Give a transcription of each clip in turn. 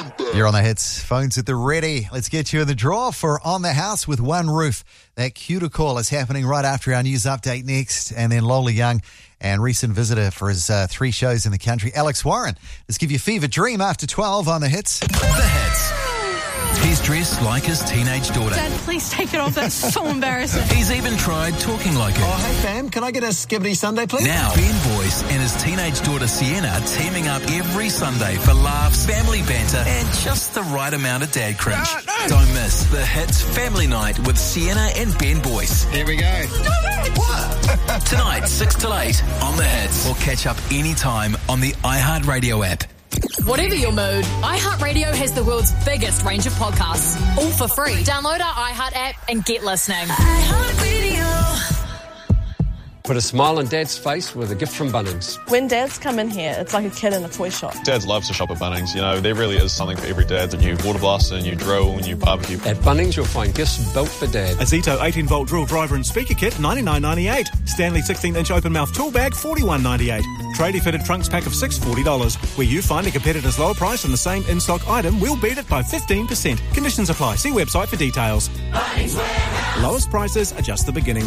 You're on the hits. Phones at the ready. Let's get you in the draw for On the House with One Roof. That Cuter Call is happening right after our news update next. And then Lola Young and recent visitor for his 3 shows in the country, Alex Warren. Let's give you Fever Dream after 12 on the hits. The hits. He's dressed like his teenage daughter. Dad, please take it off. That's so embarrassing. He's even tried talking like her. Oh, hey, fam, can I get a skibbity Sunday, please? Now, Ben Boyce and his teenage daughter Sienna teaming up every Sunday for laughs, family banter, and just the right amount of dad cringe. No. Don't miss the hits Family Night with Sienna and Ben Boyce. Here we go. What? Tonight, 6 till 8 on the hits. Or catch up anytime on the iHeartRadio app. Whatever your mood, iHeartRadio has the world's biggest range of podcasts, all for free. Download our iHeart app and get listening. iHeartRadio. Put a smile on Dad's face with a gift from Bunnings. When dads come in here, it's like a kid in a toy shop. Dads love to shop at Bunnings. You know, there really is something for every dad. The new water blaster, new drill, new barbecue. At Bunnings, you'll find gifts built for Dad. A Zito 18-volt drill driver and speaker kit, $99.98. Stanley 16-inch open-mouth tool bag, $41.98. Tradie-fitted trunks pack of $6, $40. Where you find a competitor's lower price on the same in-stock item, we'll beat it by 15%. Conditions apply. See website for details. Bunnings Warehouse. Lowest prices are just the beginning.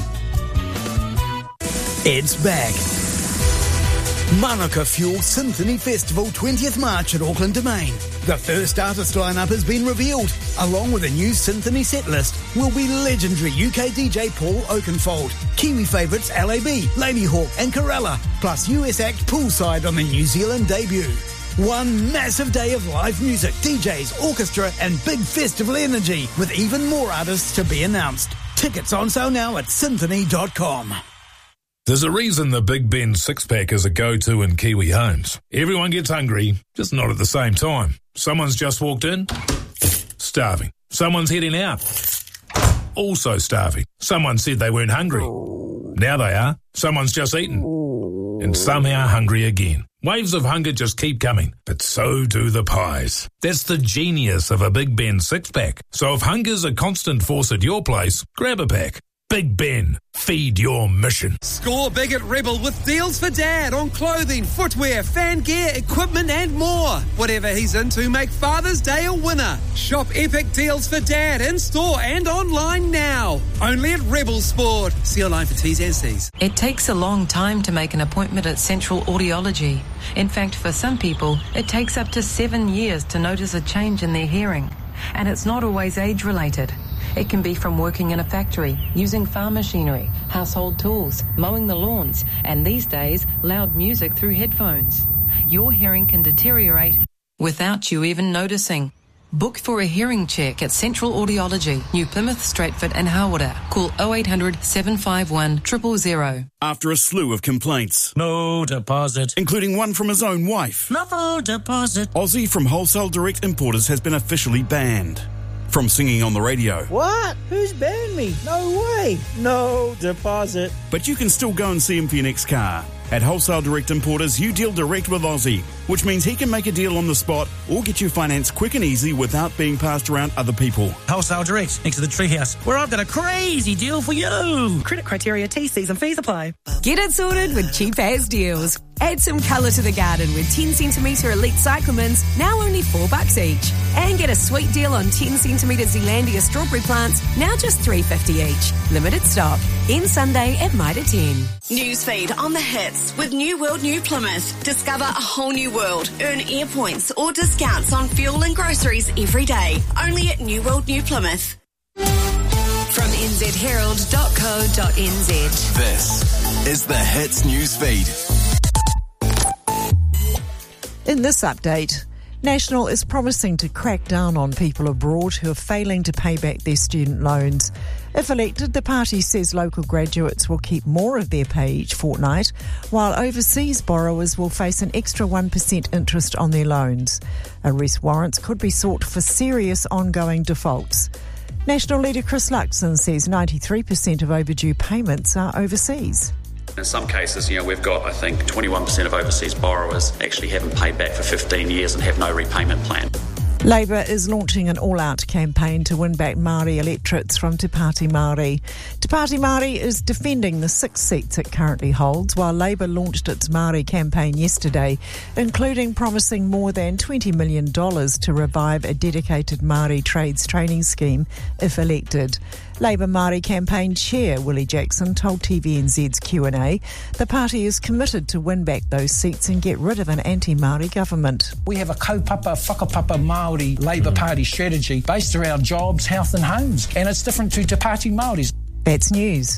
It's back. Manuka Fuel Symphony Festival 20th March at Auckland Domain. The first artist lineup has been revealed. Along with a new symphony set list will be legendary UK DJ Paul Oakenfold, Kiwi favourites LAB, Ladyhawk and Corella, plus US act Poolside on the New Zealand debut. One massive day of live music, DJs, orchestra and big festival energy with even more artists to be announced. Tickets on sale now at symphony.com. There's a reason the Big Ben six-pack is a go-to in Kiwi homes. Everyone gets hungry, just not at the same time. Someone's just walked in, starving. Someone's heading out, also starving. Someone said they weren't hungry. Now they are. Someone's just eaten, and somehow hungry again. Waves of hunger just keep coming, but so do the pies. That's the genius of a Big Ben six-pack. So if hunger's a constant force at your place, grab a pack. Big Ben, feed your mission. Score big at Rebel with deals for Dad on clothing, footwear, fan gear, equipment and more. Whatever he's into, make Father's Day a winner. Shop epic deals for Dad in store and online now. Only at Rebel Sport. See online for T's and C's. It takes a long time to make an appointment at Central Audiology. In fact, for some people, it takes up to 7 years to notice a change in their hearing. And it's not always age-related. It can be from working in a factory, using farm machinery, household tools, mowing the lawns, and these days, loud music through headphones. Your hearing can deteriorate without you even noticing. Book for a hearing check at Central Audiology, New Plymouth, Stratford and Harwood. Call 0800 751 000. After a slew of complaints. No deposit. Including one from his own wife. No deposit. Aussie from Wholesale Direct Importers has been officially banned from singing on the radio. What? Who's banned me? No way. No deposit. But you can still go and see him for your next car. At Wholesale Direct Importers, you deal direct with Aussie, which means he can make a deal on the spot or get you finance quick and easy without being passed around other people. Wholesale Direct, next to the Treehouse, where I've got a crazy deal for you. Credit criteria, T's and fees apply. Get it sorted with Cheap As Deals. Add some colour to the garden with 10cm Elite Cyclamens, now only $4 each. And get a sweet deal on 10cm Zealandia strawberry plants, now just $3.50 each. Limited stock. End Sunday at Mitre 10. Newsfeed on the hits with New World New Plymouth. Discover a whole new world. Earn air points or discounts on fuel and groceries every day. Only at New World New Plymouth. From nzherald.co.nz. This is the Hits Newsfeed. In this update, National is promising to crack down on people abroad who are failing to pay back their student loans. If elected, the party says local graduates will keep more of their pay each fortnight, while overseas borrowers will face an extra 1% interest on their loans. Arrest warrants could be sought for serious ongoing defaults. National leader Chris Luxon says 93% of overdue payments are overseas. In some cases, we've got, I think, 21% of overseas borrowers actually haven't paid back for 15 years and have no repayment plan. Labour is launching an all-out campaign to win back Māori electorates from Te Pāti Māori. Te Pāti Māori is defending the 6 seats it currently holds, while Labour launched its Māori campaign yesterday, including promising more than $20 million to revive a dedicated Māori trades training scheme if elected. Labour Māori campaign chair Willie Jackson told TVNZ's Q&A the party is committed to win back those seats and get rid of an anti-Māori government. We have a kaupapa, whakapapa Māori Labour Party strategy based around jobs, health and homes, and it's different to Te Pāti Māoris. That's news.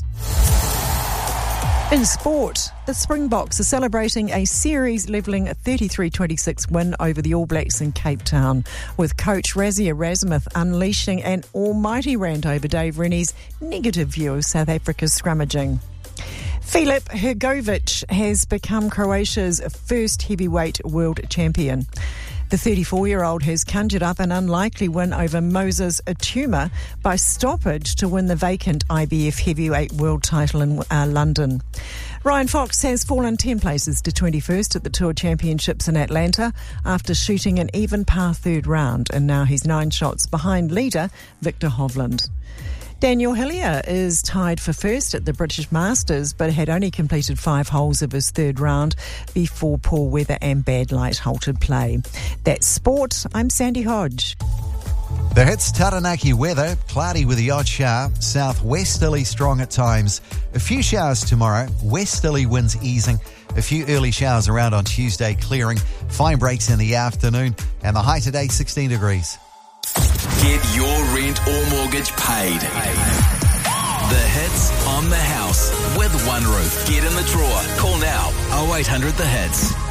In sport, the Springboks are celebrating a series-levelling 33-26 win over the All Blacks in Cape Town, with coach Rassie Erasmus unleashing an almighty rant over Dave Rennie's negative view of South Africa's scrummaging. Filip Hrgović has become Croatia's first heavyweight world champion. The 34-year-old has conjured up an unlikely win over Moses Atuma by stoppage to win the vacant IBF heavyweight world title in London. Ryan Fox has fallen 10 places to 21st at the Tour Championships in Atlanta after shooting an even par third round, and now he's 9 shots behind leader Victor Hovland. Daniel Hillier is tied for first at the British Masters, but had only completed 5 holes of his third round before poor weather and bad light halted play. That's sport. I'm Sandy Hodge. The Hits Taranaki weather, cloudy with the odd shower, southwesterly strong at times. A few showers tomorrow, westerly winds easing. A few early showers around on Tuesday, clearing. Fine breaks in the afternoon, and the high today 16 degrees. Get your rent or mortgage paid. The Hits on the house with One Roof. Get in the drawer. Call now 0800 The Hits.